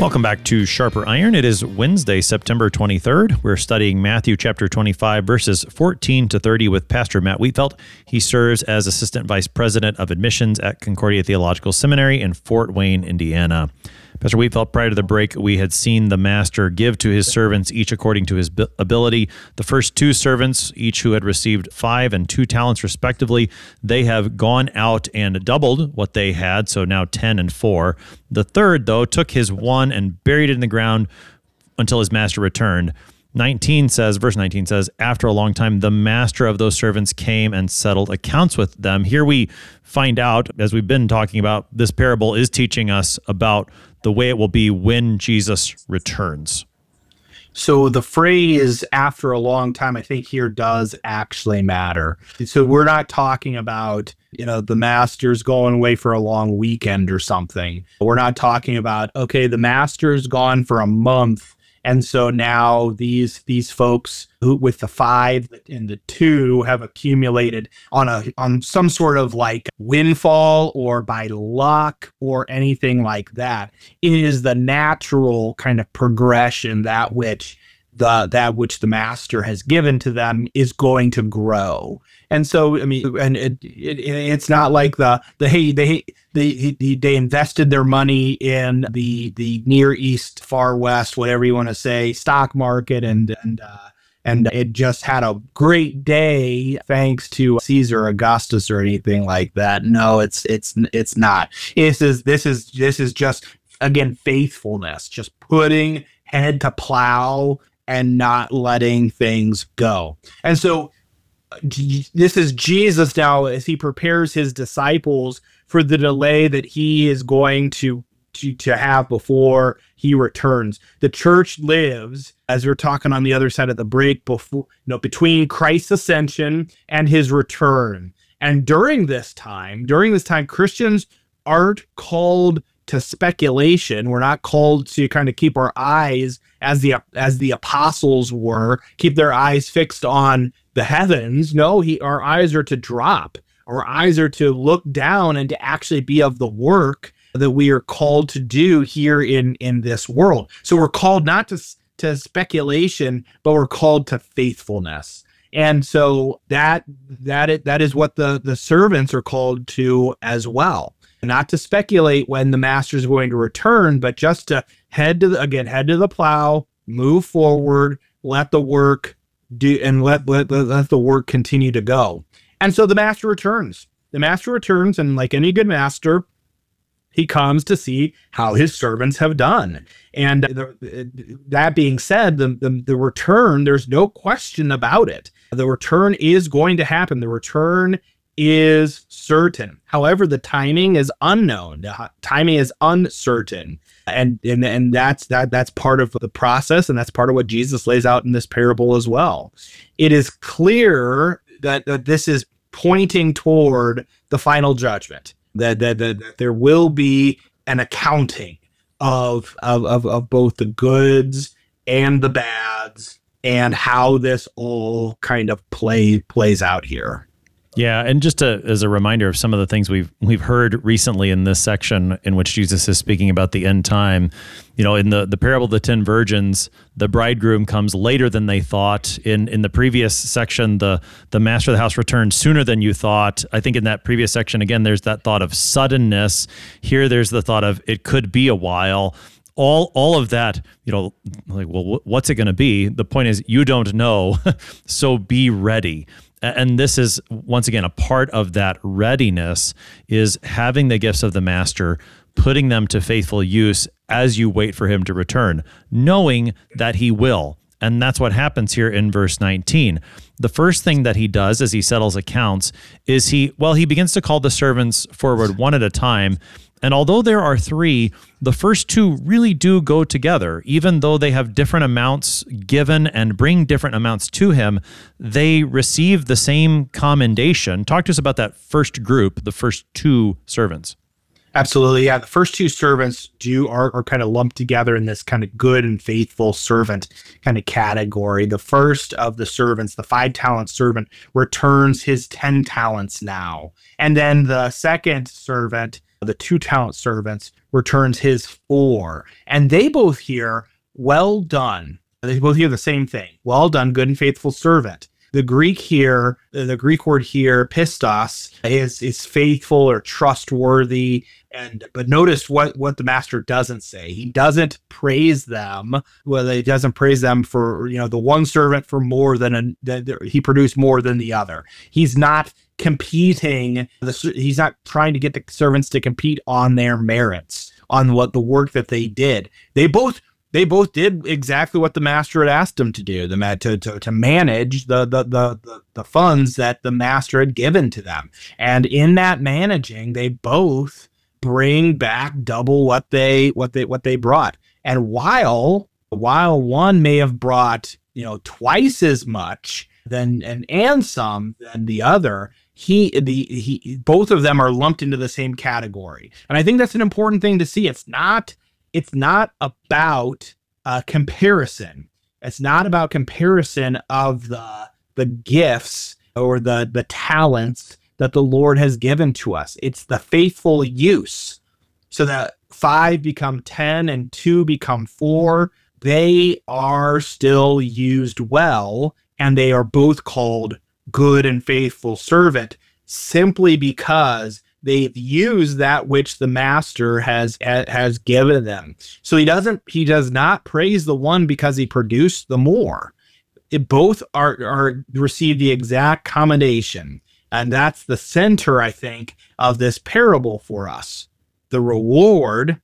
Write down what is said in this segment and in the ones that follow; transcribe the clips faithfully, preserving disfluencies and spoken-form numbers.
Welcome back to Sharper Iron. It is Wednesday, September twenty-third. We're studying Matthew chapter twenty-five, verses fourteen to thirty with Pastor Matt Wheatfeld. He serves as Assistant Vice President of Admissions at Concordia Theological Seminary in Fort Wayne, Indiana. Pastor Wheatfeld, prior to the break, we had seen the master give to his servants, each according to his ability. The first two servants, each who had received five and two talents respectively, they have gone out and doubled what they had, so now ten and four. The third, though, took his one and buried it in the ground until his master returned. nineteen says, verse nineteen says, after a long time, the master of those servants came and settled accounts with them. Here we find out, as we've been talking about, this parable is teaching us about the way it will be when Jesus returns. So the phrase after a long time, I think here does actually matter. So we're not talking about, you know, the master's going away for a long weekend or something. We're not talking about, okay, the master's gone for a month. And so now these these folks who with the five and the two have accumulated on a on some sort of like windfall or by luck or anything like that. It is the natural kind of progression that which the that which the master has given to them is going to grow. And so, I mean, and it, it it's not like the the hey they they they invested their money in the the Near East, Far West, whatever you want to say, stock market, and and uh, and it just had a great day thanks to Caesar Augustus or anything like that. No, it's it's it's not. This is this is this is just again faithfulness, just putting head to plow and not letting things go. And so this is Jesus now as he prepares his disciples for the delay that he is going to, to, to have before he returns. The church lives, as we're talking on the other side of the break, before, you know, between Christ's ascension and his return. And during this time, during this time, Christians aren't called to speculation. We're not called to kind of keep our eyes as the as the apostles were, keep their eyes fixed on the heavens. No, he our eyes are to drop. Our eyes are to look down and to actually be of the work that we are called to do here in in this world. So we're called not to to speculation, but we're called to faithfulness. And so that that it, that is what the the servants are called to as well. Not to speculate when the master is going to return, but just to head to the, again, head to the plow, move forward, let the work do, and let, let, let the work continue to go. And so the master returns. The master returns, and like any good master, he comes to see how his servants have done. And the, that being said, the, the, the return, there's no question about it. The return is going to happen. The return is certain. However, the timing is unknown. The timing is uncertain. And, and, and that's, that, that's part of the process, and that's part of what Jesus lays out in this parable as well. It is clear that, that this is pointing toward the final judgment, that, that, that, that there will be an accounting of, of, of, of both the goods and the bads and how this all kind of play plays out here. Yeah, and just to, as a reminder of some of the things we've we've heard recently in this section in which Jesus is speaking about the end time, you know, in the, the parable of the ten virgins, the bridegroom comes later than they thought. In in the previous section, the the master of the house returns sooner than you thought. I think in that previous section, again, there's that thought of suddenness. Here, there's the thought of it could be a while. All all of that, you know, like, well, what's it going to be? The point is, you don't know, so be ready. And this is, once again, a part of that readiness is having the gifts of the master, putting them to faithful use as you wait for him to return, knowing that he will. And that's what happens here in verse nineteen. The first thing that he does as he settles accounts is he, well, he begins to call the servants forward one at a time. And although there are three, the first two really do go together. Even though they have different amounts given and bring different amounts to him, they receive the same commendation. Talk to us about that first group, the first two servants. Absolutely. Yeah. The first two servants do are, are kind of lumped together in this kind of good and faithful servant kind of category. The first of the servants, the five talent servant, returns his ten talents now. And then the second servant the two talent servants, returns his four. And they both hear, well done. They both hear the same thing. Well done, good and faithful servant. The Greek here, the Greek word here, pistos, is is faithful or trustworthy. And but notice what, what the master doesn't say. He doesn't praise them. Well, he doesn't praise them for, you know, the one servant for more than a, that he produced more than the other. He's not competing. He's not trying to get the servants to compete on their merits, on what the work that they did. They both. They both did exactly what the master had asked them to do, the to to, to manage the, the the the the funds that the master had given to them. And in that managing, they both bring back double what they what they what they brought. And while while one may have brought, you know, twice as much than and and some than the other, he the he both of them are lumped into the same category. And I think that's an important thing to see. It's not It's not about uh, comparison. It's not about comparison of the the gifts or the the talents that the Lord has given to us. It's the faithful use, so that five become ten and two become four. They are still used well, and they are both called good and faithful servant, simply because they've used that which the master has has given them. So he doesn't he does not praise the one because he produced the more. It both are are receive the exact commendation, and that's the center, I think, of this parable for us. The reward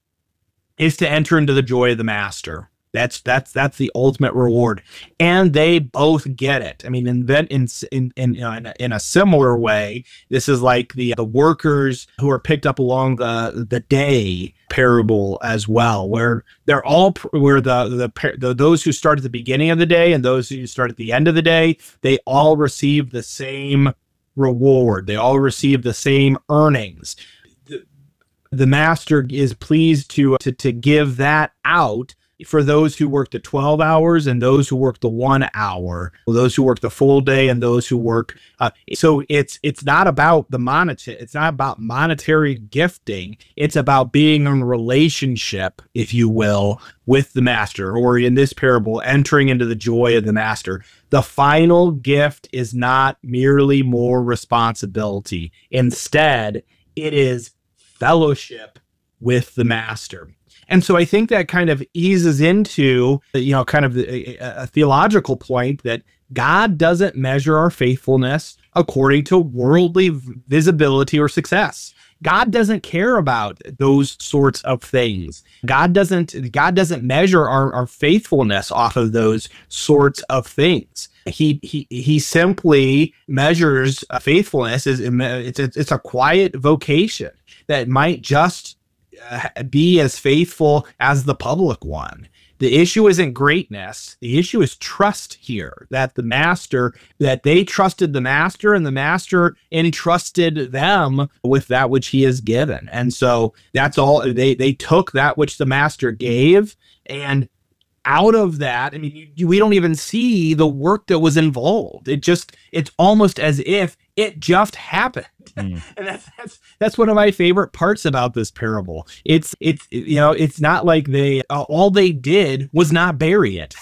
is to enter into the joy of the master. That's that's that's the ultimate reward, and they both get it. I mean, in in in in, you know, in, a, in a similar way, this is like the the workers who are picked up along the the day parable as well, where they're all where the, the the those who start at the beginning of the day and those who start at the end of the day, they all receive the same reward. They all receive the same earnings. The, the master is pleased to to to give that out for those who work the twelve hours and those who work the one hour, those who work the full day and those who work. Uh, so it's it's not about the monetary. It's not about monetary gifting. It's about being in relationship, if you will, with the master, or in this parable, entering into the joy of the master. The final gift is not merely more responsibility. Instead, it is fellowship with the master. And so I think that kind of eases into, you know, kind of a, a theological point that God doesn't measure our faithfulness according to worldly visibility or success. God doesn't care about those sorts of things. God doesn't God doesn't measure our, our faithfulness off of those sorts of things. He he he simply measures faithfulness as it's it's a quiet vocation that might just Uh, be as faithful as the public one. The issue isn't greatness. The issue is trust here, that the master, that they trusted the master and the master entrusted them with that which he has given. And so that's all they, they took that which the master gave, and out of that, I mean, you, you, we don't even see the work that was involved. It just, it's almost as if it just happened. Mm. And that's, that's, that's one of my favorite parts about this parable. It's, it's, you know, it's not like they, uh, all they did was not bury it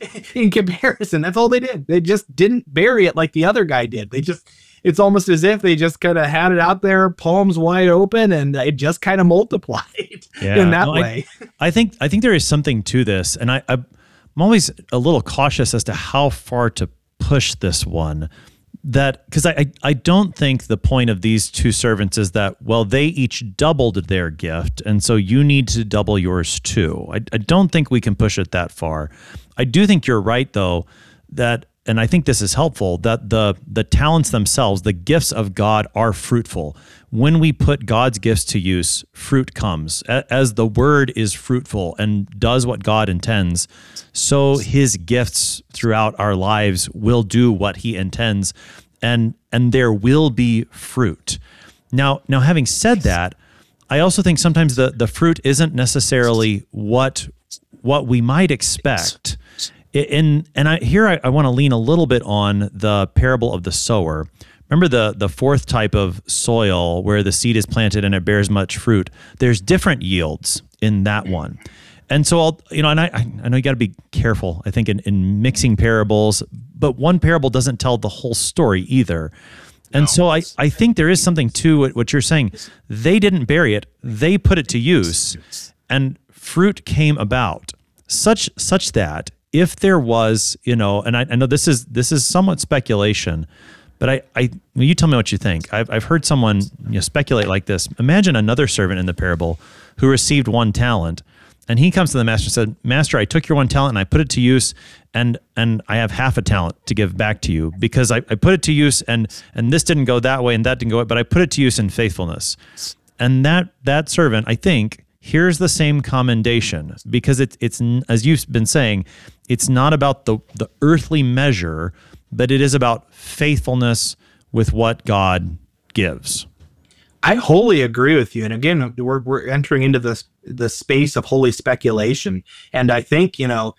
in comparison. That's all they did. They just didn't bury it like the other guy did. They just, it's almost as if they just kind of had it out there, palms wide open, and it just kind of multiplied yeah. in that no, way. I, I think I think there is something to this, and I, I'm always a little cautious as to how far to push this one. That because I, I I don't think the point of these two servants is that, well, they each doubled their gift, and so you need to double yours too. I, I don't think we can push it that far. I do think you're right, though, that. And I think this is helpful, that the the talents themselves, the gifts of God, are fruitful. When we put God's gifts to use, fruit comes. As the word is fruitful and does what God intends, so his gifts throughout our lives will do what he intends, and and there will be fruit. Now, now having said that, I also think sometimes the, the fruit isn't necessarily what what we might expect. In, and I, here I, I want to lean a little bit on the parable of the sower. remember the the fourth type of soil where the seed is planted and it bears much fruit. There's different yields in that one. And so I'll, you know, and I, I know you got to be careful, I think, in, in mixing parables, but one parable doesn't tell the whole story either. And no, so I, I think there is something to it, what you're saying. They didn't bury it, they put it to use, and fruit came about such such that if there was, you know, and I, I know this is this is somewhat speculation, but I, I you tell me what you think. I've I've heard someone, you know, speculate like this. Imagine another servant in the parable who received one talent. And he comes to the master and said, Master, I took your one talent and I put it to use, and and I have half a talent to give back to you because I, I put it to use and and this didn't go that way and that didn't go, but I put it to use in faithfulness. And that that servant, I think, here's the same commendation because it's it's as you've been saying, it's not about the the earthly measure, but it is about faithfulness with what God gives. I wholly agree with you. And again, we're we're entering into this the space of holy speculation. And I think, you know,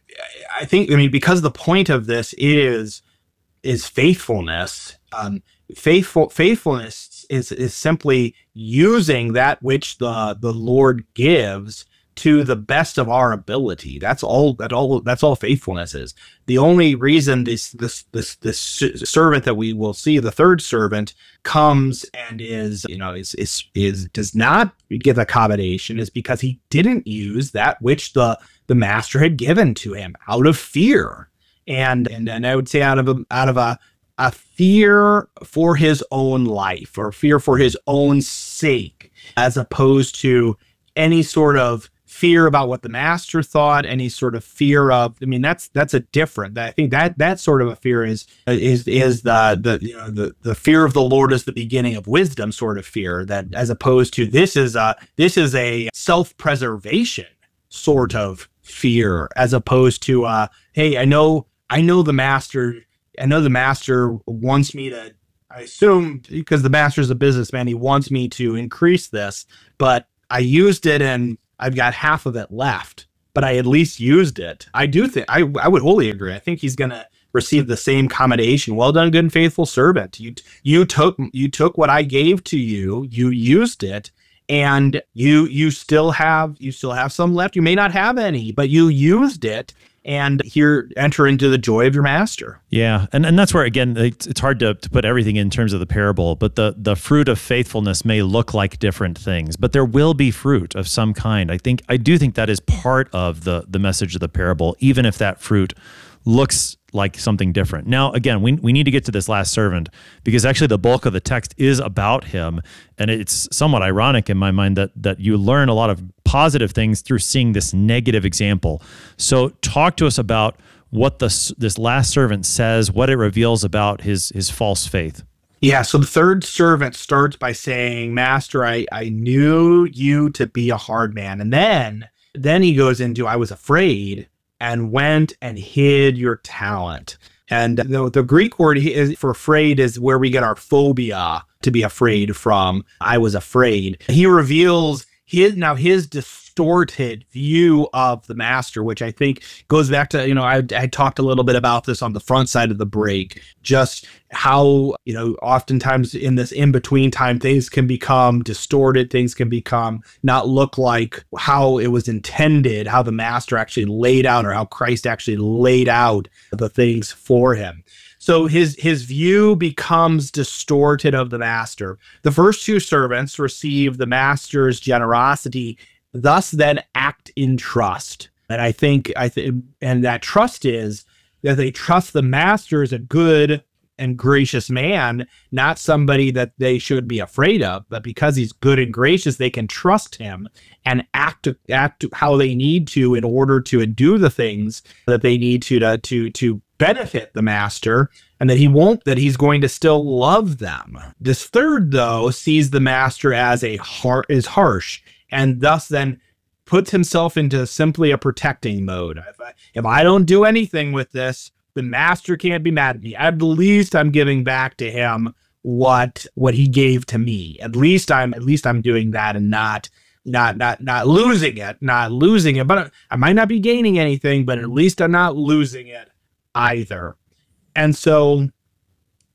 I think, I mean, because the point of this is is faithfulness. Um, faithful faithfulness is is simply using that which the the Lord gives to the best of our ability. That's all that all that's all faithfulness is. The only reason this this this this servant that we will see, the third servant, comes and is, you know, is is is does not give accommodation is because he didn't use that which the the master had given to him out of fear. And and, and I would say out of a out of a a fear for his own life or fear for his own sake, as opposed to any sort of fear about what the master thought, any sort of fear of, I mean, that's, that's a different, I think that, that sort of a fear is, is, is the, the, you know, the, the fear of the Lord is the beginning of wisdom sort of fear, that as opposed to this is a, this is a self-preservation sort of fear, as opposed to, uh, hey, I know, I know the master, I know the master wants me to, I assume because the master's a businessman, he wants me to increase this, but I used it and I've got half of it left, but I at least used it. I do think, I, I would wholly agree. I think he's going to receive the same commendation. Well done, good and faithful servant. You, you took, you took what I gave to you, you used it, and you, you still have, you still have some left. You may not have any, but you used it. And here, enter into the joy of your master. Yeah, and and that's where, again, it's, it's hard to, to put everything in terms of the parable, but the, the fruit of faithfulness may look like different things, but there will be fruit of some kind. I think I do think that is part of the the message of the parable, even if that fruit looks like something different. Now, again, we we need to get to this last servant because actually the bulk of the text is about him, and it's somewhat ironic in my mind that that you learn a lot of positive things through seeing this negative example. So talk to us about what this this last servant says, what it reveals about his his false faith. Yeah, so the third servant starts by saying, Master, I, I knew you to be a hard man. And then, then he goes into, I was afraid and went and hid your talent. And the, the Greek word is, for afraid is where we get our phobia, to be afraid from. I was afraid. He reveals his now his distorted view of the master, which I think goes back to, you know, I, I talked a little bit about this on the front side of the break, just how, you know, oftentimes in this in-between time, things can become distorted, things can become not look like how it was intended, how the master actually laid out or how Christ actually laid out the things for him. So his his view becomes distorted of the master. The first two servants receive the master's generosity, thus then act in trust. And I think I think and that trust is that they trust the master as a good and gracious man, not somebody that they should be afraid of, but because he's good and gracious, they can trust him and act act how they need to in order to do the things that they need to to to, to benefit the master, and that he won't, that he's going to still love them. This third, though, sees the master as a har- is harsh, and thus then puts himself into simply a protecting mode. If I, if I don't do anything with this, the master can't be mad at me. At least I'm giving back to him what what he gave to me. At least I'm at least I'm doing that and not not not not losing it, not losing it. But I might not be gaining anything, but at least I'm not losing it either. And so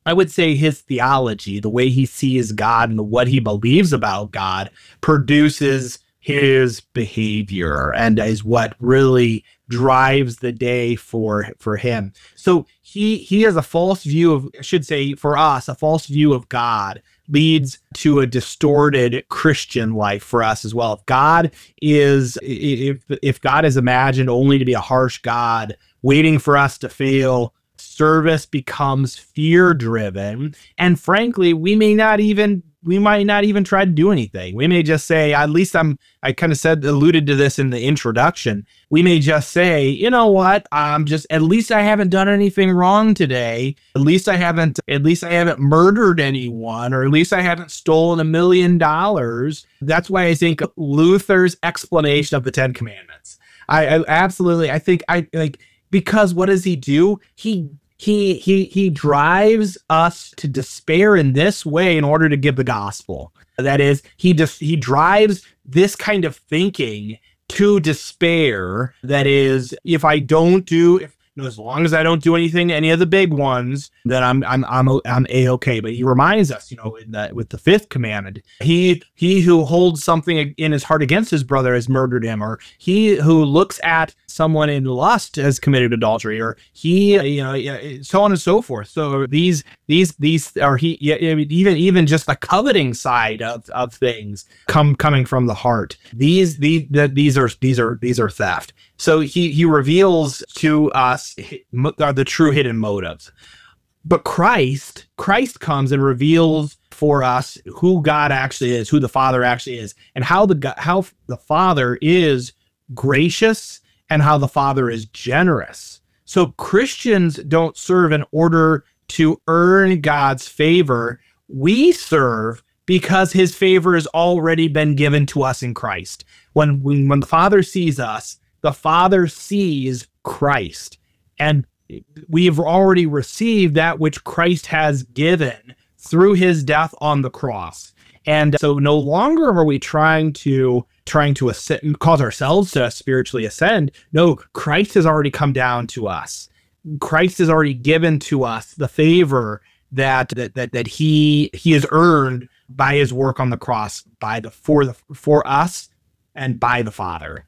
I would say his theology, the way he sees God and what he believes about God, produces his behavior and is what really drives the day for for him. So he he has a false view of, I should say for us, a false view of God leads to a distorted Christian life for us as well. If God is if if God is imagined only to be a harsh God waiting for us to fail, service becomes fear driven, and frankly, we may not even we might not even try to do anything. We may just say, at least I'm, I kind of said, alluded to this in the introduction. We may just say, you know what? I'm just, at least I haven't done anything wrong today. At least I haven't, at least I haven't murdered anyone, or at least I haven't stolen a million dollars. That's why I think Luther's explanation of the Ten Commandments. I, I absolutely, I think I like, because what does he do? He He he he drives us to despair in this way in order to give the gospel. That is, he just he drives this kind of thinking to despair. That is, if I don't do, if, you know, as long as I don't do anything to any of the big ones, then I'm I'm I'm I'm a-okay. But he reminds us, you know, in the, with the fifth commandment, he he who holds something in his heart against his brother has murdered him, or he who looks at someone in lust has committed adultery, or he, you know, so on and so forth. So these these these are he even even just the coveting side of, of things come coming from the heart. These these these are these are these are theft. So he he reveals to us the true hidden motives. But Christ, Christ comes and reveals for us who God actually is, who the Father actually is, and how the how the Father is gracious and how the Father is generous. So Christians don't serve in order to earn God's favor. We serve because his favor has already been given to us in Christ. When, when, when the Father sees us, the Father sees Christ. And we have already received that which Christ has given through his death on the cross. And so no longer are we trying to trying to ascend, cause ourselves to spiritually ascend. No, Christ has already come down to us. Christ has already given to us the favor that that that, that he he has earned by his work on the cross, by the for the for us and by the Father.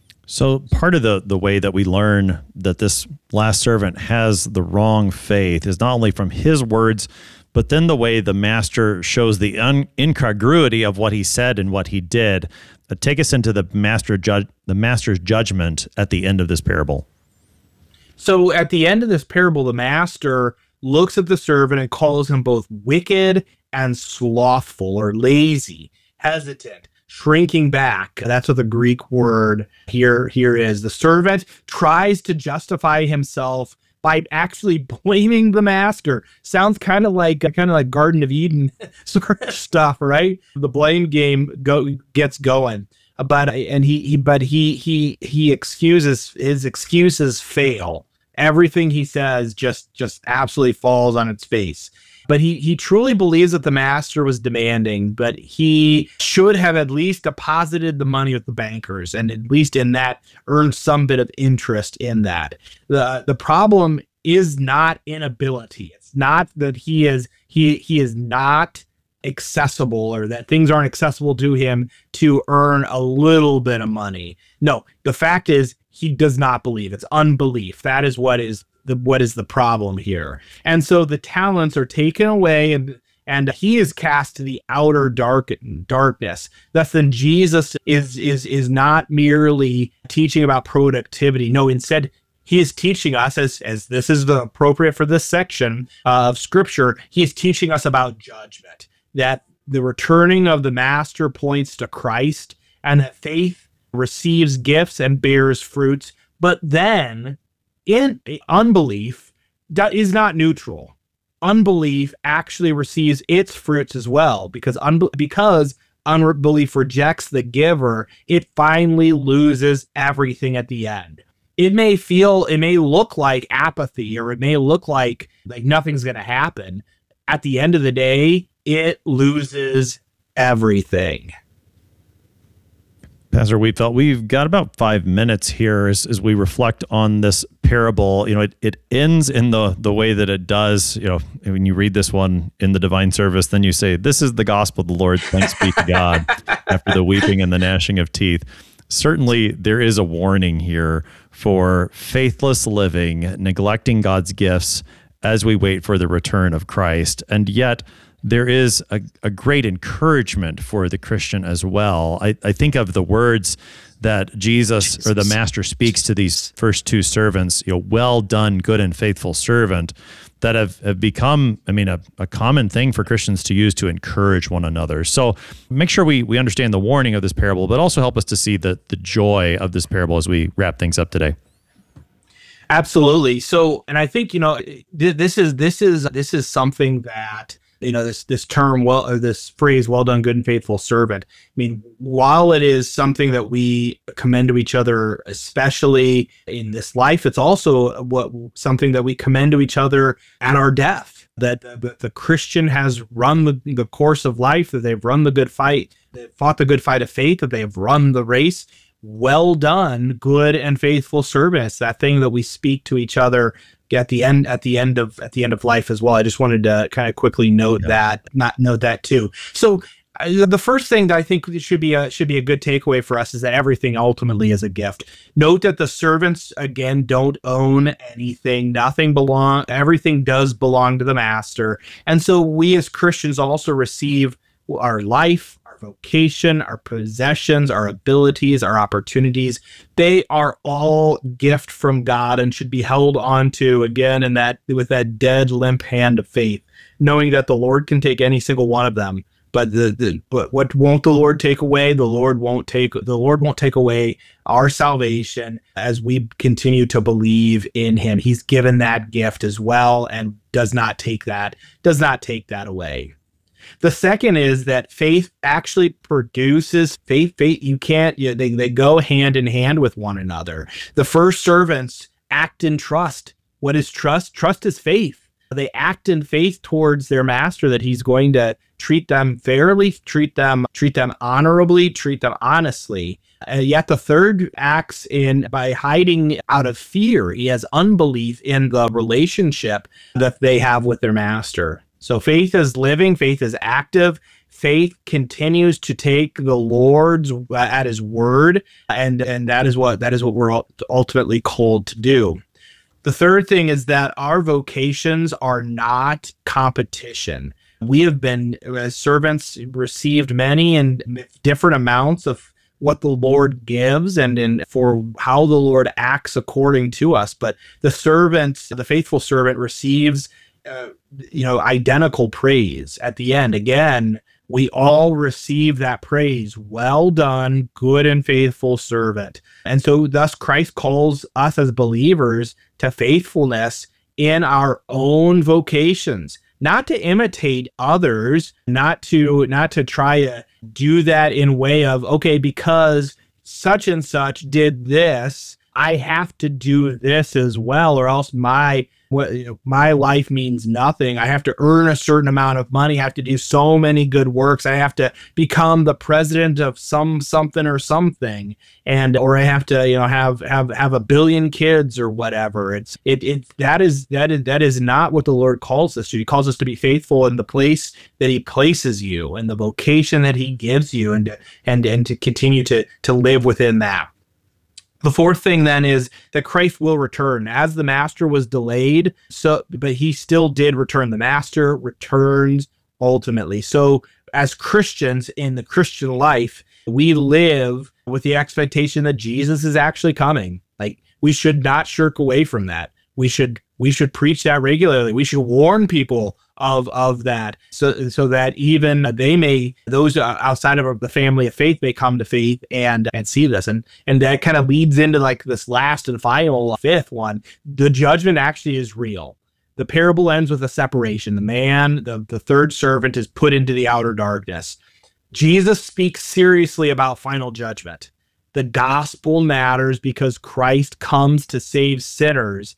So part of the, the way that we learn that this last servant has the wrong faith is not only from his words, but then the way the master shows the un- incongruity of what he said and what he did. Uh, take us into the master judge, the master's judgment at the end of this parable. So at the end of this parable, the master looks at the servant and calls him both wicked and slothful, or lazy, hesitant, shrinking back. That's what the Greek word here here is. The servant tries to justify himself by actually blaming the master. Sounds kind of like kind of like Garden of Eden sort of stuff, right? The blame game go gets going. But and he, he but he he he excuses his excuses fail. Everything he says just just absolutely falls on its face. But he he truly believes that the master was demanding, but he should have at least deposited the money with the bankers, and at least in that earned some bit of interest in that. The the problem is not inability. It's not that he is he he is not accessible, or that things aren't accessible to him to earn a little bit of money. No, the fact is he does not believe. It's unbelief. That is what is the what is the problem here. And so the talents are taken away, and and he is cast to the outer dark darkness. Thus then Jesus is is is not merely teaching about productivity. No, instead he is teaching us, as as this is the appropriate for this section of scripture, he is teaching us about judgment. That the returning of the master points to Christ, and that faith receives gifts and bears fruits. But then in unbelief is not neutral. Unbelief actually receives its fruits as well, because unbe- because unbelief rejects the giver, it finally loses everything at the end. It may feel, it may look like apathy, or it may look like like nothing's going to happen. At the end of the day, it loses everything. Pastor Wheatfeld, we've got about five minutes here as, as we reflect on this parable. You know, it, it ends in the the way that it does. You know, when you read this one in the divine service, then you say, "This is the gospel of the Lord. Thanks be to God." After the weeping and the gnashing of teeth, certainly there is a warning here for faithless living, neglecting God's gifts as we wait for the return of Christ, and yet there is a, a great encouragement for the Christian as well. I, I think of the words that Jesus, Jesus or the Master speaks to these first two servants, you know, well done, good and faithful servant, that have, have become, I mean, a, a common thing for Christians to use to encourage one another. So make sure we we understand the warning of this parable, but also help us to see the, the joy of this parable as we wrap things up today. Absolutely. So, and I think, you know, this is, this is, this is something that, you know, this this term, well, or this phrase, well done, good and faithful servant. I mean, while it is something that we commend to each other, especially in this life, it's also what something that we commend to each other at our death. That the, the Christian has run the, the course of life, that they've run the good fight, they've fought the good fight of faith, that they've run the race. Well done, good and faithful servants. That thing that we speak to each other at the end, at the end of at the end of life as well. I just wanted to kind of quickly note yeah. that, not note that too. So uh, the first thing that I think should be a should be a good takeaway for us is that everything ultimately is a gift. Note that the servants again don't own anything. Nothing belong. Everything does belong to the master, and so we as Christians also receive our life, our vocation, our possessions, our abilities, our opportunities. They are all gift from God and should be held onto again in that with that dead, limp hand of faith, knowing that the Lord can take any single one of them. But the, the but what won't the Lord take away? The Lord won't take the Lord won't take away our salvation as we continue to believe in Him. He's given that gift as well and does not take that does not take that away. The second is that faith actually produces faith. Faith, you can't, you, they, they go hand in hand with one another. The first servants act in trust. What is trust? Trust is faith. They act in faith towards their master that he's going to treat them fairly, treat them, treat them honorably, treat them honestly. Uh, yet the third acts in by hiding out of fear. He has unbelief in the relationship that they have with their master. So faith is living, faith is active, faith continues to take the Lord's at His word, and and that is what that is what we're ultimately called to do. The third thing is that our vocations are not competition. We have been, as servants, received many and different amounts of what the Lord gives and, and for how the Lord acts according to us. But the servant, the faithful servant, receives Uh, you know, identical praise at the end. Again, we all receive that praise. Well done, good and faithful servant. And so thus Christ calls us as believers to faithfulness in our own vocations, not to imitate others, not to, not to try to do that in way of, okay, because such and such did this, I have to do this as well, or else my what you know, my life means nothing. I have to earn a certain amount of money. I have to do so many good works. I have to become the president of some something or something, and or I have to you know have have have a billion kids or whatever. It's it it that is that is that is not what the Lord calls us to. He calls us to be faithful in the place that He places you and the vocation that He gives you, and to, and and to continue to to live within that. The fourth thing then is that Christ will return. As the master was delayed, so but he still did return. The master returns ultimately. So as Christians in the Christian life, we live with the expectation that Jesus is actually coming. Like, we should not shirk away from that. We should we should preach that regularly. We should warn people of of that, so so that even they may, those outside of the family of faith may come to faith and and see this, and and that kind of leads into like this last and final fifth one. The judgment actually is real. The parable ends with a separation. The man, the the third servant, is put into the outer darkness. Jesus speaks seriously about final judgment. The gospel matters because Christ comes to save sinners.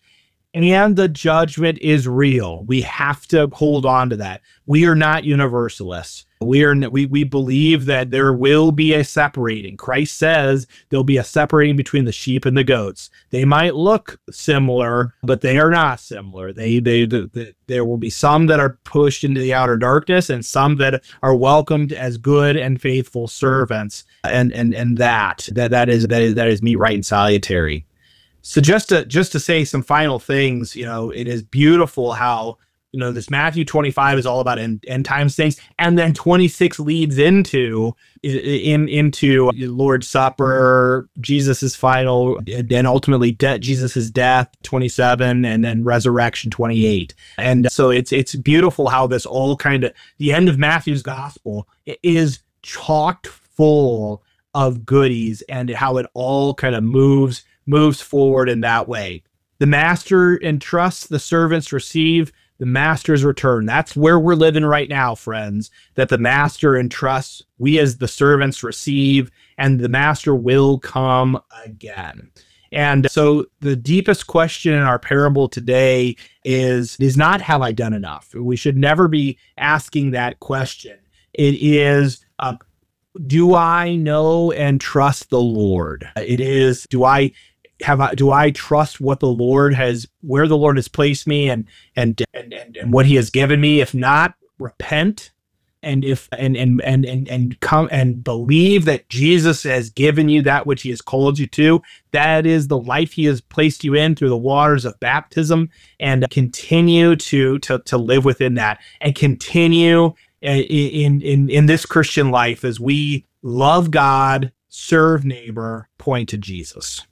and the judgment is real. We have to hold on to that. We are not universalists. We are we we believe that there will be a separating. Christ says there'll be a separating between the sheep and the goats. They might look similar, but they are not similar. They they, they there will be some that are pushed into the outer darkness, and some that are welcomed as good and faithful servants. And and and that that that is that is that is meet, right, and salutary. So just to just to say some final things, you know, it is beautiful how, you know, this Matthew twenty-five is all about end, end times things, and then twenty-six leads into in into Lord's Supper, Jesus's final, and ultimately de- Jesus's death, twenty-seven, and then resurrection, twenty-eight. And so it's it's beautiful how this all kind of, the end of Matthew's gospel is chocked full of goodies, and how it all kind of moves moves forward in that way. The master entrusts, the servants receive, the master's return. That's where we're living right now, friends, that the master entrusts, we as the servants receive, and the master will come again. And so the deepest question in our parable today is, is not, have I done enough? We should never be asking that question. It is, uh, do I know and trust the Lord? It is, do I have I, do I trust what the Lord has, where the Lord has placed me, and and and and, and what He has given me? If not, repent, and if and and and and and come and believe that Jesus has given you that which He has called you to. That is the life He has placed you in through the waters of baptism, and continue to to to live within that, and continue in in in this Christian life as we love God, serve neighbor, point to Jesus.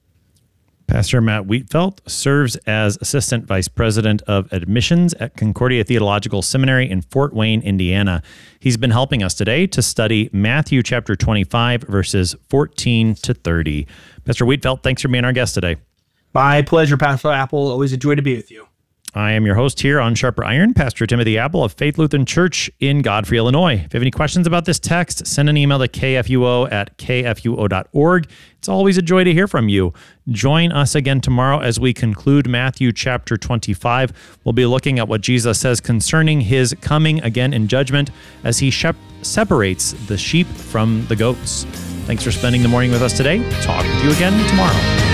Pastor Matt Wheatfeld serves as Assistant Vice President of Admissions at Concordia Theological Seminary in Fort Wayne, Indiana. He's been helping us today to study Matthew chapter twenty-five, verses fourteen to thirty. Pastor Wheatfeld, thanks for being our guest today. My pleasure, Pastor Apple. Always a joy to be with you. I am your host here on Sharper Iron, Pastor Timothy Apple of Faith Lutheran Church in Godfrey, Illinois. If you have any questions about this text, send an email to k f u o at k f u o dot org. It's always a joy to hear from you. Join us again tomorrow as we conclude Matthew chapter twenty-five. We'll be looking at what Jesus says concerning His coming again in judgment as He shep- separates the sheep from the goats. Thanks for spending the morning with us today. Talk with you again tomorrow.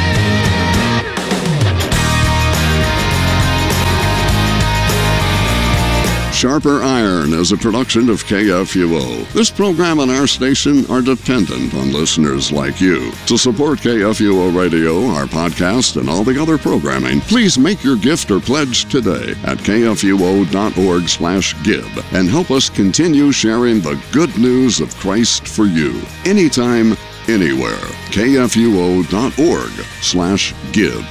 Sharper Iron is a production of K F U O. This program and our station are dependent on listeners like you. To support K F U O Radio, our podcast, and all the other programming, please make your gift or pledge today at k f u o dot org slash give and help us continue sharing the good news of Christ for you. Anytime, anywhere. k f u o dot org slash give.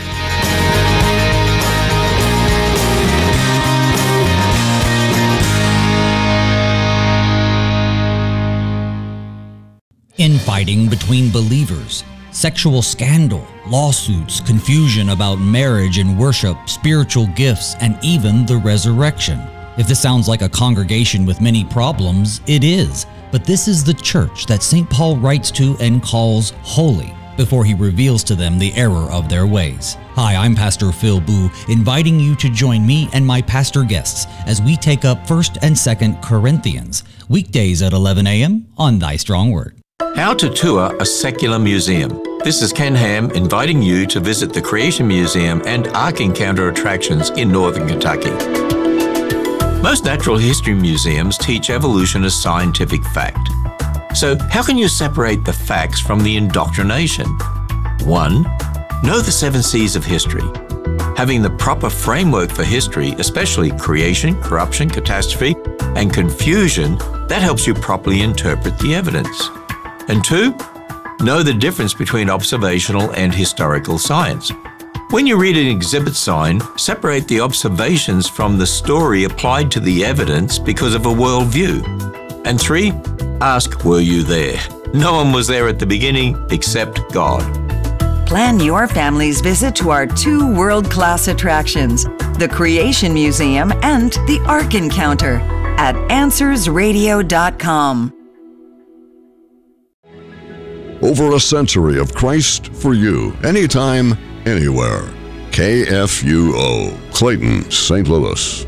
Infighting between believers, sexual scandal, lawsuits, confusion about marriage and worship, spiritual gifts, and even the resurrection. If this sounds like a congregation with many problems, it is. But this is the church that Saint Paul writes to and calls holy before he reveals to them the error of their ways. Hi, I'm Pastor Phil Boo, inviting you to join me and my pastor guests as we take up First and Second Corinthians, weekdays at eleven a.m. on Thy Strong Word. How to tour a secular museum. This is Ken Ham inviting you to visit the Creation Museum and Ark Encounter attractions in northern Kentucky. Most natural history museums teach evolution as scientific fact. So how can you separate the facts from the indoctrination? One, know the seven C's of history. Having the proper framework for history, especially creation, corruption, catastrophe, and confusion, that helps you properly interpret the evidence. And two, know the difference between observational and historical science. When you read an exhibit sign, separate the observations from the story applied to the evidence because of a worldview. And three, ask, were you there? No one was there at the beginning except God. Plan your family's visit to our two world-class attractions, the Creation Museum and the Ark Encounter at answers radio dot com. Over a century of Christ for you, anytime, anywhere. K F U O, Clayton, Saint Louis.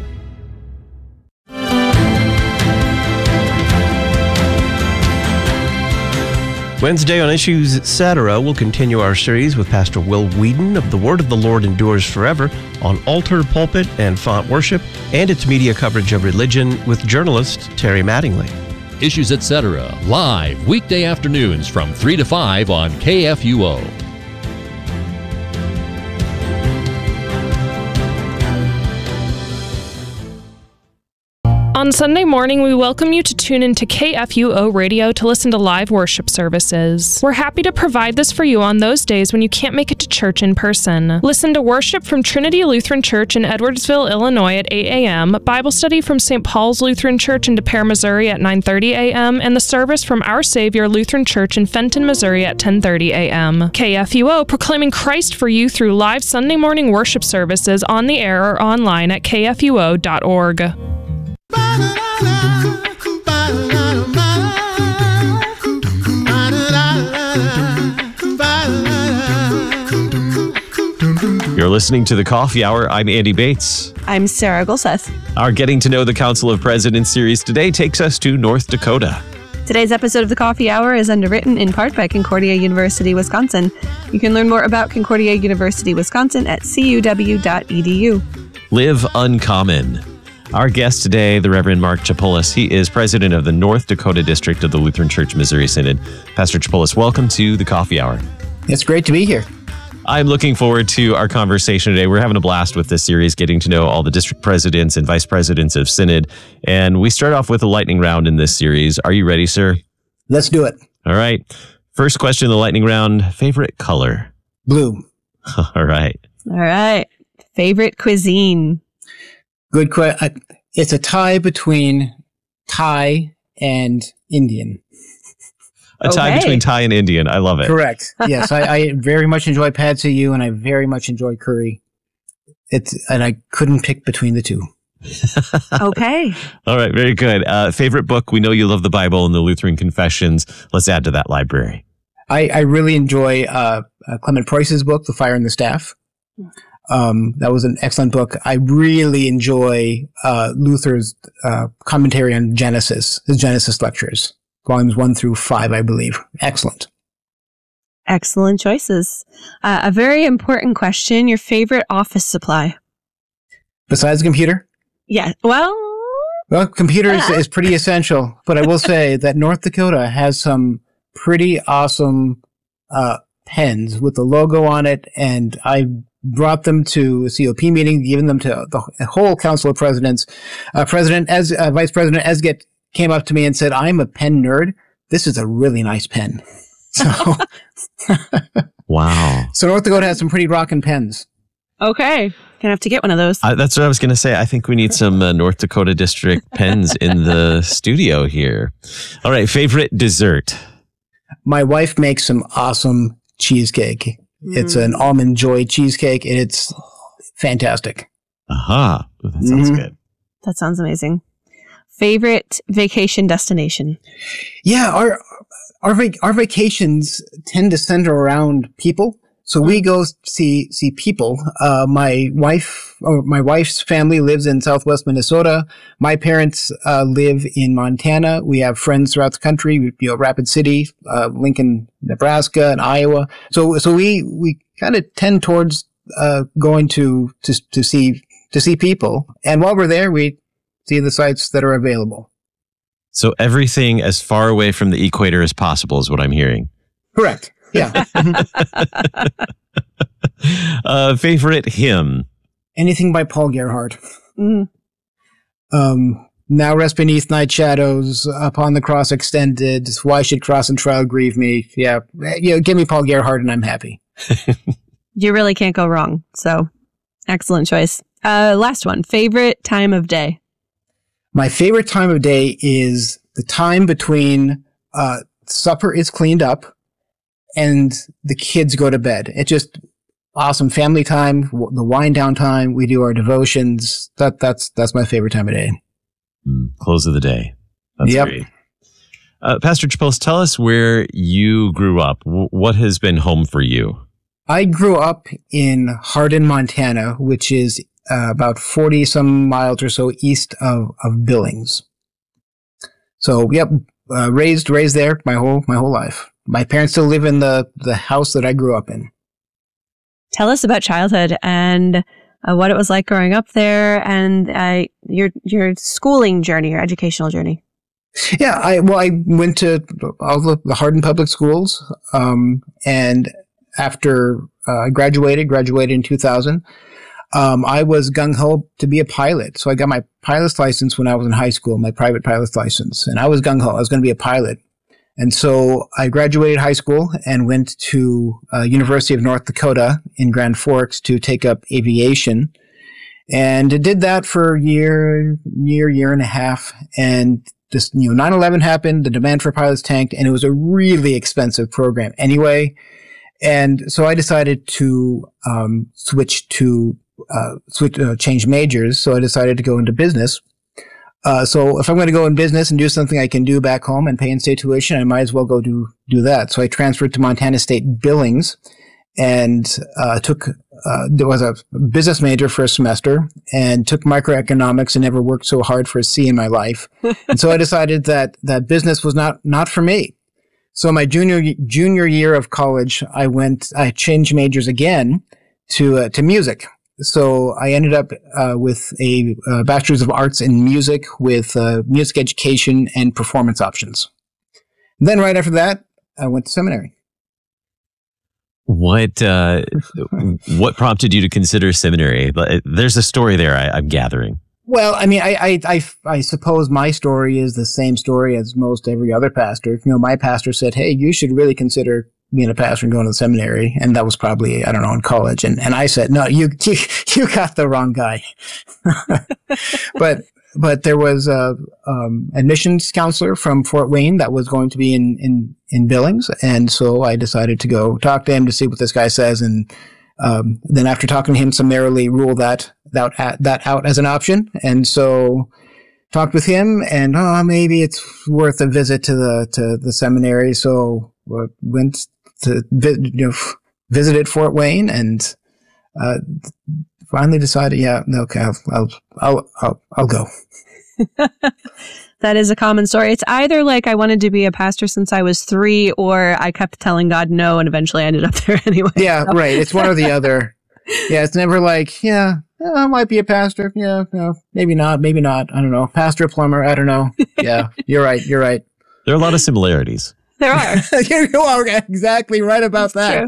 Wednesday on Issues Etc. we'll continue our series with Pastor Will Whedon of The Word of the Lord Endures Forever on altar, pulpit, and font worship, and its media coverage of religion with journalist Terry Mattingly. Issues Etc. live weekday afternoons from three to five on K F U O. On Sunday morning, we welcome you to tune into K F U O Radio to listen to live worship services. We're happy to provide this for you on those days when you can't make it to church in person. Listen to worship from Trinity Lutheran Church in Edwardsville, Illinois at eight a.m., Bible study from Saint Paul's Lutheran Church in De Pere, Missouri at nine thirty a.m., and the service from Our Savior Lutheran Church in Fenton, Missouri at ten thirty a.m. K F U O proclaiming Christ for you through live Sunday morning worship services on the air or online at k f u o dot org. You're listening to The Coffee Hour. I'm Andy Bates. I'm Sarah Golseth. Our Getting to Know the Council of Presidents series today takes us to North Dakota. Today's episode of The Coffee Hour is underwritten in part by Concordia University, Wisconsin. You can learn more about Concordia University, Wisconsin at c u w dot e d u. Live Uncommon. Our guest today, the Reverend Mark Chapulis. He is president of the North Dakota District of the Lutheran Church Missouri Synod. Pastor Chapulis, welcome to the Coffee Hour. It's great to be here. I'm looking forward to our conversation today. We're having a blast with this series, getting to know all the district presidents and vice presidents of Synod. And we start off with a lightning round in this series. Are you ready, sir? Let's do it. All right. First question in the lightning round. Favorite color? Blue. All right. All right. Favorite cuisine? Good question. It's a tie between Thai and Indian. A tie Okay. between Thai and Indian. I love it. Correct. Yes, I, I very much enjoy pad see ew, and I very much enjoy curry. It's and I couldn't pick between the two. Okay. All right. Very good. Uh, favorite book? We know you love the Bible and the Lutheran Confessions. Let's add to that library. I, I really enjoy uh, uh, Clement Price's book, The Fire and the Staff. Um, that was an excellent book. I really enjoy uh, Luther's uh, commentary on Genesis, his Genesis lectures, volumes one through five, I believe. Excellent. Excellent choices. Uh, a very important question. Your favorite office supply? Besides the computer? Yeah. Well, Well, computer is, is pretty essential, but I will say that North Dakota has some pretty awesome uh, pens with the logo on it, and I brought them to a C O P meeting, given them to the whole Council of Presidents. Uh, President, as uh, Vice President Esget came up to me and said, "I'm a pen nerd. This is a really nice pen." So, wow. So North Dakota has some pretty rockin' pens. okay. Gonna have to get one of those. I, that's what I was going to say. I think we need some uh, North Dakota District pens in the studio here. All right. Favorite dessert? My wife makes some awesome cheesecake. Mm. It's an almond joy cheesecake, and it's fantastic. Aha. Uh-huh. That sounds Mhm. good. That sounds amazing. Favorite vacation destination? Yeah, our our vac- our vacations tend to center around people. So we go see see people. Uh, my wife or my wife's family lives in Southwest Minnesota. My parents uh, live in Montana. We have friends throughout the country. You know, Rapid City, uh, Lincoln, Nebraska, and Iowa. So so we we kind of tend towards uh, going to to to see to see people. And while we're there, we see the sites that are available. So everything as far away from the equator as possible is what I'm hearing. Correct. Yeah. uh, favorite hymn? Anything by Paul Gerhardt. Mm. Um, now rest beneath night shadows, upon the cross extended. Why should cross and trial grieve me? Yeah. You know, give me Paul Gerhardt and I'm happy. You really can't go wrong. So, excellent choice. Uh, last one. Favorite time of day? My favorite time of day is the time between uh, supper is cleaned up and the kids go to bed. It's just awesome family time, w- the wind down time. We do our devotions. That that's that's my favorite time of day. Mm, close of the day. That's Yep. great. Uh, Pastor Chapulis, tell us where you grew up. W- what has been home for you? I grew up in Hardin, Montana, which is uh, about forty some miles or so east of, of Billings. So, yep, uh, raised raised there my whole my whole life. My parents still live in the, the house that I grew up in. Tell us about childhood and uh, what it was like growing up there, and uh, your your schooling journey, your educational journey. Yeah, I well, I went to all the, the Hardin public schools, um, and after uh, I graduated, graduated in two thousand, um, I was gung-ho to be a pilot. So I got my pilot's license when I was in high school, my private pilot's license, and I was gung-ho. I was going to be a pilot. And so I graduated high school and went to uh, University of North Dakota in Grand Forks to take up aviation. And I did that for a year, year, year and a half. And just, you know, nine eleven happened, the demand for pilots tanked, and it was a really expensive program anyway. And so I decided to um, switch to, uh, switch, uh, change majors. So I decided to go into business. Uh, so if I'm going to go in business and do something I can do back home and pay in-state tuition, I might as well go do, do that. So I transferred to Montana State Billings and, uh, took, uh, there was a business major for a semester and took microeconomics and never worked so hard for a C in my life. And so I decided that, that business was not, not for me. So my junior, junior year of college, I went, I changed majors again to, uh, to music. So I ended up uh, with a uh, Bachelor's of Arts in Music with uh, music education and performance options. And then right after that, I went to seminary. What uh, what prompted you to consider seminary? There's a story there, I, I'm gathering. Well, I mean, I, I, I, I suppose my story is the same story as most every other pastor. You know, my pastor said, hey, you should really consider being a pastor and going to the seminary. And that was probably, I don't know, in college. And, and I said, no, you, you, you got the wrong guy. but, but there was a, um, admissions counselor from Fort Wayne that was going to be in, in, in Billings. And so I decided to go talk to him to see what this guy says. And, um, then after talking to him, summarily rule that, that, that out as an option. And so talked with him and, oh, maybe it's worth a visit to the, to the seminary. So uh, went to you know, visited Fort Wayne and uh, finally decided, yeah, okay, I'll I'll I'll I'll, I'll go. That is a common story. It's either like I wanted to be a pastor since I was three, or I kept telling God no, and eventually I ended up there anyway. Yeah, so. Right. It's one or the other. Yeah, it's never like, yeah, I might be a pastor. Yeah, no, maybe not, maybe not. I don't know. Pastor, plumber, I don't know. Yeah, you're right. You're right. There are a lot of similarities. There are. You are exactly right about that.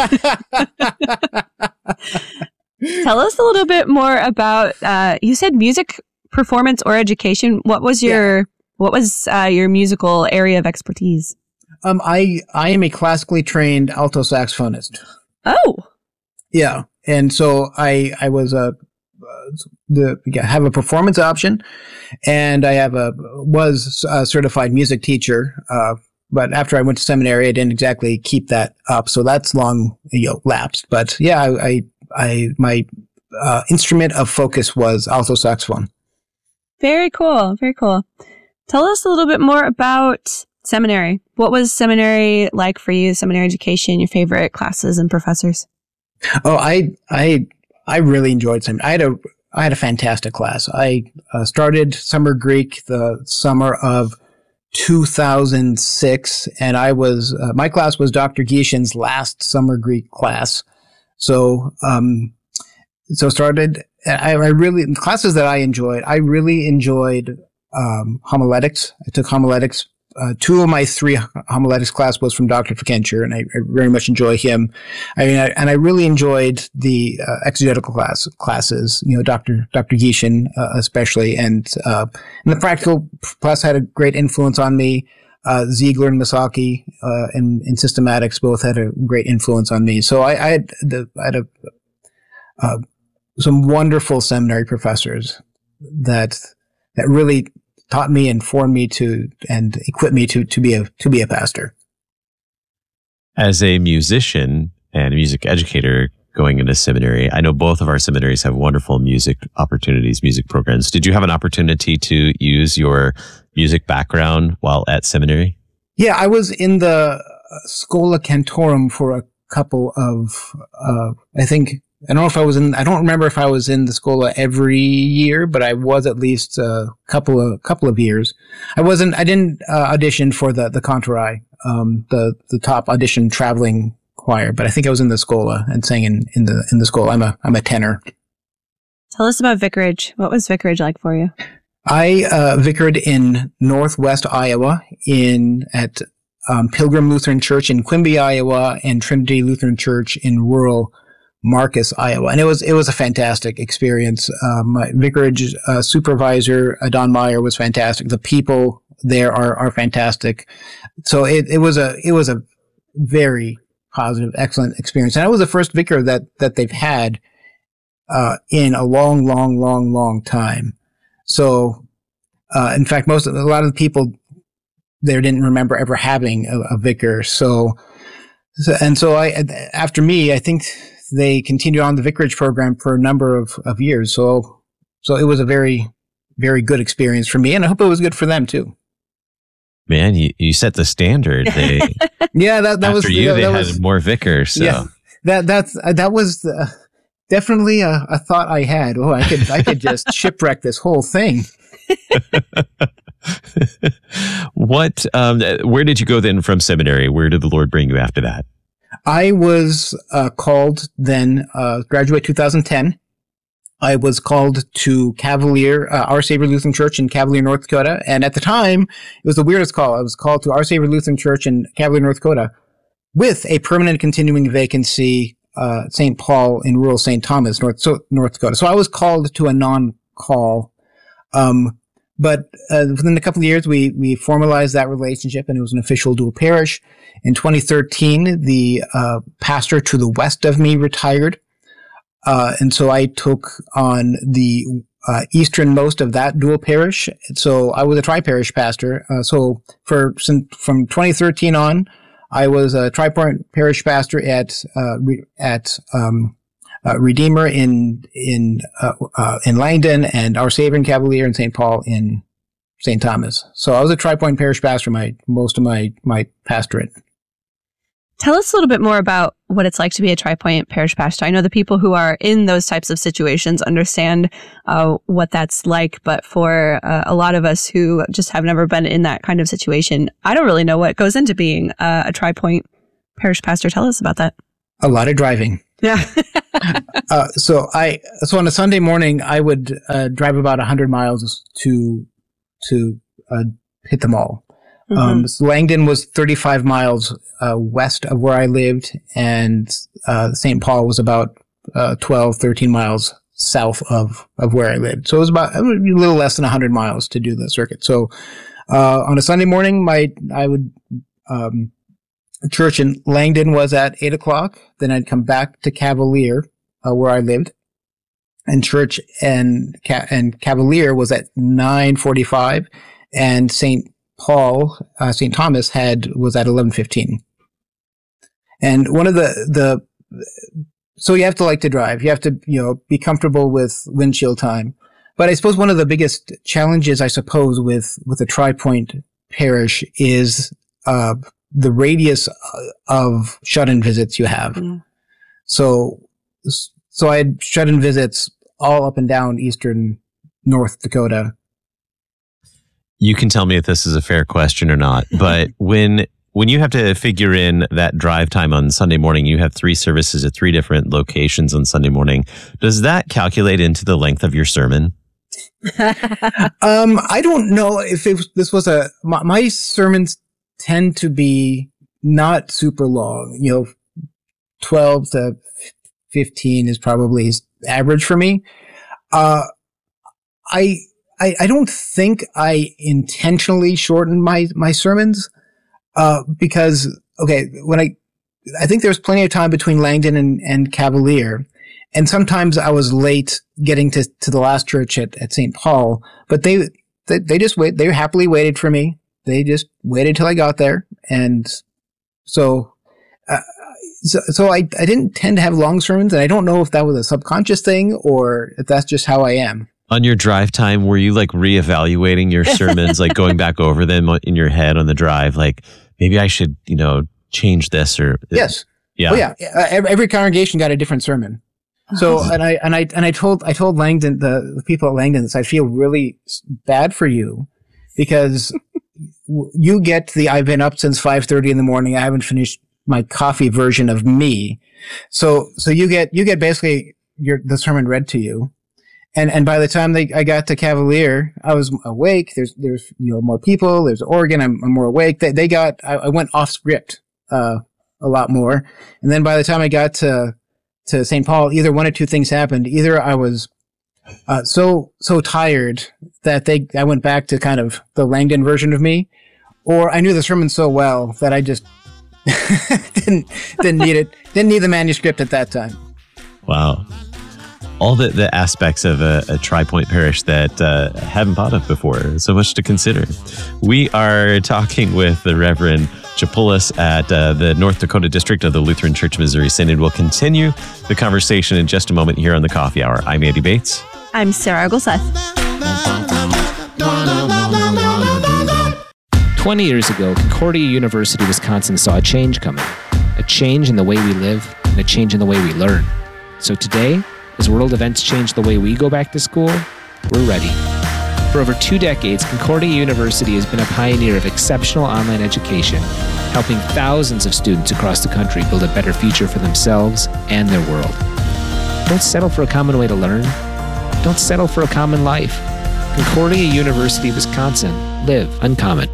Tell us a little bit more about, uh, you said music performance or education. What was your, yeah. what was uh, your musical area of expertise? Um, I, I am a classically trained alto saxophonist. Oh. Yeah. And so I, I was a, the, yeah, have a performance option, and I have a, was a certified music teacher, uh, but after I went to seminary, I didn't exactly keep that up. So that's long, you know, lapsed. But yeah, I, I, I my uh, instrument of focus was alto saxophone. Very cool. Very cool. Tell us a little bit more about seminary. What was seminary like for you? Seminary education, your favorite classes and professors? Oh, I, I, I really enjoyed seminary. I had a, I had a fantastic class. I uh, started summer Greek the summer of two thousand six, and I was uh, my class was Doctor Gishin's last summer Greek class. So, um, so started. I, I really the classes that I enjoyed. I really enjoyed um, homiletics. I took homiletics. Uh, two of my three homiletics class was from Doctor Fikencher, and I, I very much enjoy him. I mean, I, and I really enjoyed the uh, exegetical class classes. You know, Doctor Doctor Gishin uh, especially, and uh, and the practical class had a great influence on me. Uh, Ziegler and Misaki uh, and, and systematics both had a great influence on me. So I, I had the I had a, uh, some wonderful seminary professors that that really taught me and formed me to and equipped me to to be a to be a pastor. As a musician and a music educator going into seminary, I know both of our seminaries have wonderful music opportunities, music programs. Did you have an opportunity to use your music background while at seminary? Yeah, I was in the Schola Cantorum for a couple of, uh, I think, I don't know if I was in, I don't remember if I was in the Schola every year, but I was at least a couple of, couple of years. I wasn't, I didn't uh, audition for the, the Cantorai, um, the, the top audition traveling choir, but I think I was in the Schola and sang in, in the, in the Schola. I'm a, I'm a tenor. Tell us about vicarage. What was vicarage like for you? I uh, vicared in Northwest Iowa in at um, Pilgrim Lutheran Church in Quimby, Iowa, and Trinity Lutheran Church in rural Marcus, Iowa, and it was it was a fantastic experience. Uh, my vicarage uh, supervisor, uh, Don Meyer, was fantastic. The people there are are fantastic. So it, it was a it was a very positive, excellent experience, and I was the first vicar that that they've had uh, in a long, long, long, long time. So, uh, in fact, most of, a lot of the people there didn't remember ever having a, a vicar. So, so, and so I, after me, I think they continued on the vicarage program for a number of, of years. So, so it was a very, very good experience for me, and I hope it was good for them too. Man, you, you set the standard. They, yeah, that that after was you. Yeah, they that had was, more vicars. So. Yeah, that that's uh, that was. Uh, Definitely a, a thought I had. Oh, I could I could just shipwreck this whole thing. What? Um, where did you go then from seminary? Where did the Lord bring you after that? I was uh, called then, uh, graduate two thousand ten. I was called to Cavalier, uh, Our Savior Lutheran Church in Cavalier, North Dakota. And at the time, it was the weirdest call. I was called to Our Savior Lutheran Church in Cavalier, North Dakota with a permanent continuing vacancy Uh, Saint Paul in rural Saint Thomas, North so, North Dakota. So I was called to a non-call, um, but uh, within a couple of years, we we formalized that relationship, and it was an official dual parish. In twenty thirteen, the uh, pastor to the west of me retired, uh, and so I took on the uh, easternmost of that dual parish. So I was a tri-parish pastor. Uh, so for from twenty thirteen on, I was a tri-point parish pastor at uh, re- at um, uh, Redeemer in in uh, uh, in Langdon, and Our Savior in Cavalier, and Saint Paul in Saint Thomas. So I was a tri-point parish pastor my most of my my pastorate. Tell us a little bit more about what it's like to be a tri-point parish pastor. I know the people who are in those types of situations understand uh, what that's like, but for uh, a lot of us who just have never been in that kind of situation, I don't really know what goes into being uh, a tri-point parish pastor. Tell us about that. A lot of driving. Yeah. uh, so I so on a Sunday morning, I would uh, drive about one hundred miles to to uh, hit the mall. Mm-hmm. Um, so Langdon was thirty-five miles uh, west of where I lived, and uh, Saint Paul was about uh, twelve, thirteen miles south of, of where I lived. So it was about a little less than one hundred miles to do the circuit. So uh, on a Sunday morning, my I would um, church in Langdon was at eight o'clock. Then I'd come back to Cavalier, uh, where I lived, and church and and Cavalier was at nine forty-five, and Saint Paul, uh, Saint Thomas had was at eleven fifteen. And one of the, the, so you have to like to drive. You have to, you know, be comfortable with windshield time. But I suppose one of the biggest challenges, I suppose, with, with a tri-point parish is, uh, the radius of shut-in visits you have. Mm. So, so I had shut-in visits all up and down eastern North Dakota. You can tell me if this is a fair question or not, but when when you have to figure in that drive time on Sunday morning, you have three services at three different locations on Sunday morning. Does that calculate into the length of your sermon? um, I don't know if it was, this was a, my, my sermons tend to be not super long, you know, twelve to fifteen is probably average for me. Uh, I, I, I don't think I intentionally shortened my, my sermons, uh, because, okay, when I, I think there was plenty of time between Langdon and, and Cavalier, and sometimes I was late getting to, to the last church at, at Saint Paul, but they, they, they just wait, they happily waited for me. They just waited till I got there. And so, uh, so, so I, I didn't tend to have long sermons, and I don't know if that was a subconscious thing or if that's just how I am. On your drive time, were you like reevaluating your sermons, like going back over them in your head on the drive? Like, maybe I should, you know, change this or. Yes. Yeah. Oh yeah. Uh, every, every congregation got a different sermon. So, and I, and I, and I told, I told Langdon, the, the people at Langdon, I feel really bad for you because you get the, I've been up since five thirty in the morning. I haven't finished my coffee version of me. So, so you get, you get basically your, the sermon read to you. And, and by the time they, I got to Cavalier, I was awake. There's, there's, you know, more people. There's organ. I'm, I'm more awake. They, they got, I, I went off script, uh, a lot more. And then by the time I got to, to Saint Paul, either one or two things happened. Either I was, uh, so, so tired that they, I went back to kind of the Langdon version of me, or I knew the sermon so well that I just didn't, didn't need it. Didn't need the manuscript at that time. Wow. All the, the aspects of a, a Tri-Point parish that uh, haven't thought of before. So much to consider. We are talking with the Reverend Chapoulis at uh, the North Dakota District of the Lutheran Church Missouri Synod. We'll continue the conversation in just a moment here on the Coffee Hour. I'm Andy Bates. I'm Sarah Gulseth. twenty years ago, Concordia University, Wisconsin saw a change coming. A change in the way we live and a change in the way we learn. So today, as world events change the way we go back to school, we're ready. For over two decades, Concordia University has been a pioneer of exceptional online education, helping thousands of students across the country build a better future for themselves and their world. Don't settle for a common way to learn. Don't settle for a common life. Concordia University, Wisconsin. Live uncommon.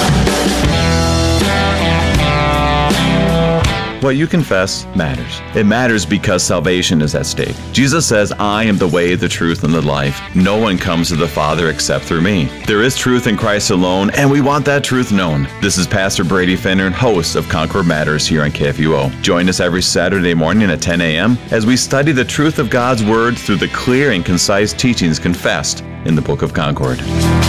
What you confess matters. It matters because salvation is at stake. Jesus says, I am the way, the truth, and the life. No one comes to the Father except through me. There is truth in Christ alone, and we want that truth known. This is Pastor Brady Finner, host of Concord Matters here on K F U O. Join us every Saturday morning at ten a.m. as we study the truth of God's Word through the clear and concise teachings confessed in the Book of Concord.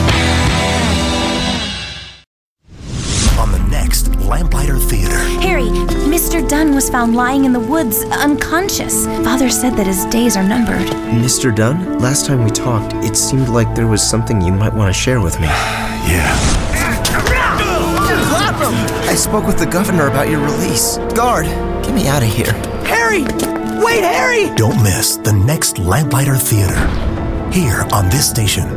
On the next Lamplighter Theater. Harry, Mister Dunn was found lying in the woods, unconscious. Father said that his days are numbered. Mister Dunn? Last time we talked, it seemed like there was something you might want to share with me. Yeah. I spoke with the governor about your release. Guard, get me out of here. Harry! Wait, Harry! Don't miss the next Lamplighter Theater. Here on this station.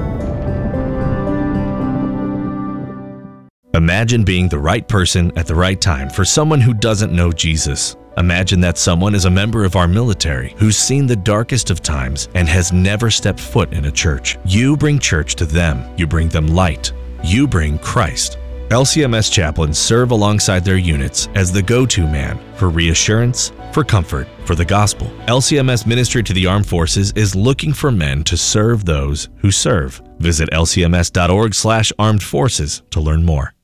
Imagine being the right person at the right time for someone who doesn't know Jesus. Imagine that someone is a member of our military who's seen the darkest of times and has never stepped foot in a church. You bring church to them. You bring them light. You bring Christ. L C M S chaplains serve alongside their units as the go-to man for reassurance, for comfort, for the gospel. L C M S Ministry to the Armed Forces is looking for men to serve those who serve. Visit L C M S dot org slash armed forces to learn more.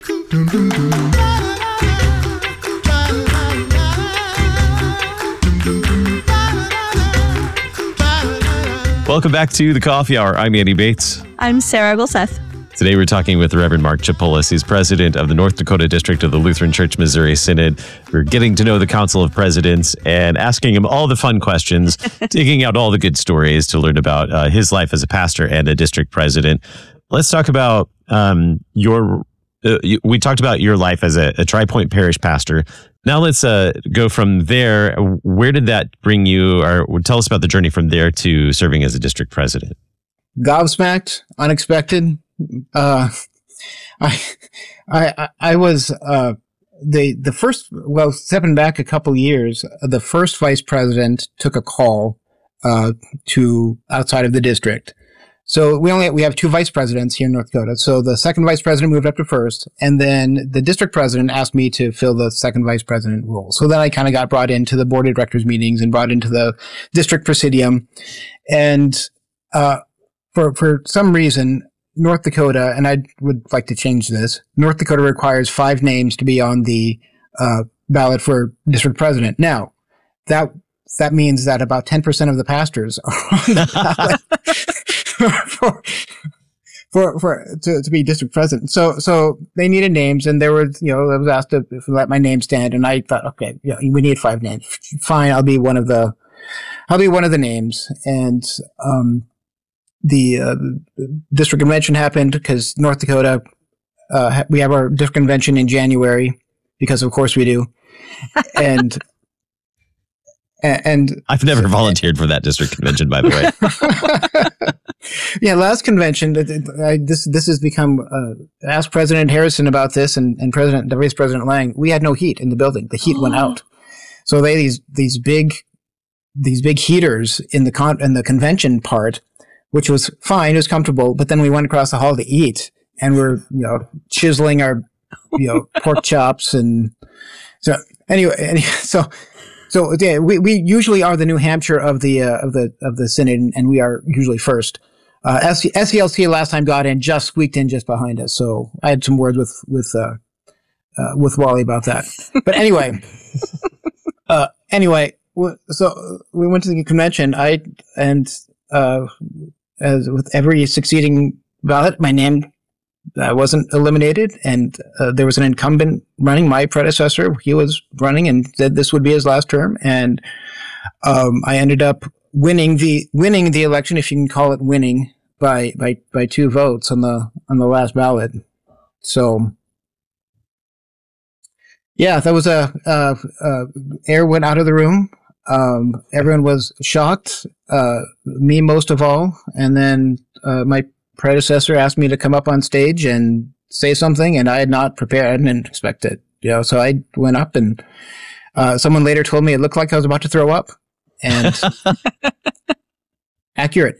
Welcome back to the Coffee Hour. I'm Andy Bates. I'm Sarah Gulseth. Today we're talking with the Reverend Mark Chapoulis. He's president of the North Dakota District of the Lutheran Church Missouri Synod. We're getting to know the Council of Presidents and asking him all the fun questions, digging out all the good stories to learn about uh, his life as a pastor and a district president. Let's talk about um, your... Uh, we talked about your life as a, a Tri-Point parish pastor. Now let's uh, go from there. Where did that bring you, or tell us about the journey from there to serving as a district president? Gobsmacked, unexpected. Uh, I, I, I was uh, the the first. Well, stepping back a couple years, the first vice president took a call uh, to outside of the district. So we only we have two vice presidents here in North Dakota. So the second vice president moved up to first, and then the district president asked me to fill the second vice president role. So then I kind of got brought into the board of directors meetings and brought into the district presidium. And uh, for for some reason, North Dakota, and I would like to change this, North Dakota requires five names to be on the uh, ballot for district president. Now, that that means that about ten percent of the pastors are on the ballot. For, for, for, to, to be district president. So, so they needed names, and there were, you know, I was asked to let my name stand, and I thought, okay, yeah, we need five names. Fine. I'll be one of the, I'll be one of the names. And, um, the, uh, district convention happened because North Dakota, uh, we have our district convention in January because of course we do. And And, and I've never volunteered for that district convention, by the way. Yeah, last convention, I, this this has become, uh, ask President Harrison about this and, and President, the Vice President Lang. We had no heat in the building. The heat went out. So they these these big these big heaters in the con in the convention part, which was fine, it was comfortable. But then we went across the hall to eat, and we're you know chiseling our you know pork chops, and so anyway, anyway so. So yeah, we, we usually are the New Hampshire of the uh, of the of the synod, and we are usually first. Uh, S C L C last time got in, just squeaked in just behind us. So I had some words with with uh, uh, with Wally about that. But anyway, uh, anyway, so we went to the convention. I and uh, as with every succeeding ballot, my name uh, wasn't eliminated, and uh, there was an incumbent running. My predecessor, he was running, and said this would be his last term, and um, I ended up winning the winning the election, if you can call it winning, by by by two votes on the on the last ballot. So yeah, that was a uh, uh, air went out of the room. Um, everyone was shocked, uh, me most of all, and then uh, my predecessor asked me to come up on stage and say something, and I had not prepared. I didn't expect it, you know. So I went up, and uh, someone later told me it looked like I was about to throw up, and accurate.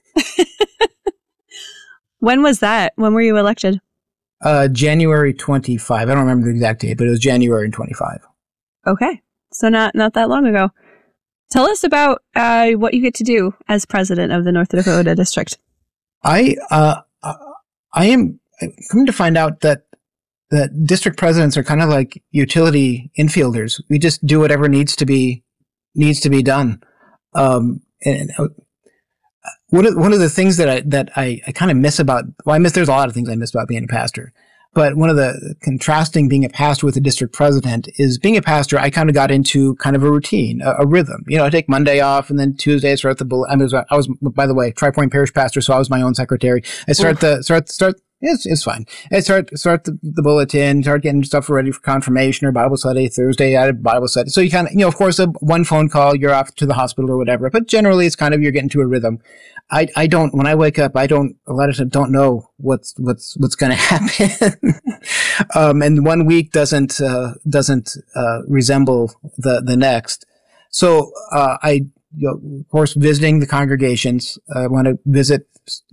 When was that? When were you elected? Uh, January twenty-fifth. I don't remember the exact date, but it was January twenty-fifth. Okay, so not not that long ago. Tell us about uh, what you get to do as president of the North Dakota district. I uh, I am coming to find out that that district presidents are kind of like utility infielders. We just do whatever needs to be needs to be done. Um, and uh, one of one of the things that I that I, I kind of miss about well, I miss there's a lot of things I miss about being a pastor. But one of the contrasting being a pastor with a district president is being a pastor, I kind of got into kind of a routine, a, a rhythm. You know, I take Monday off, and then Tuesday I start the bullet. I was, I was, by the way, Tri-Point Parish pastor, so I was my own secretary. I start Oof. the, start, start, it's, it's fine. I start, start the, the bulletin, start getting stuff ready for confirmation or Bible study. Thursday I had Bible study. So you kind of, you know, of course, a, one phone call, you're off to the hospital or whatever. But generally it's kind of, you're getting to a rhythm. I, I don't, when I wake up, I don't, a lot of times don't know what's, what's, what's going to happen. um, and one week doesn't, uh, doesn't, uh, resemble the, the next. So, uh, I, you know, of course, visiting the congregations, I want to visit